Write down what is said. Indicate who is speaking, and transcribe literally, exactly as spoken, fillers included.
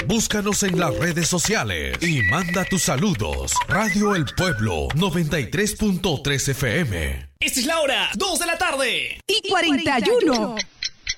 Speaker 1: Búscanos en las redes sociales y manda tus saludos. Radio El Pueblo noventa y tres punto tres F M.
Speaker 2: Esta es la hora, dos de la tarde.
Speaker 3: Y cuarenta y uno.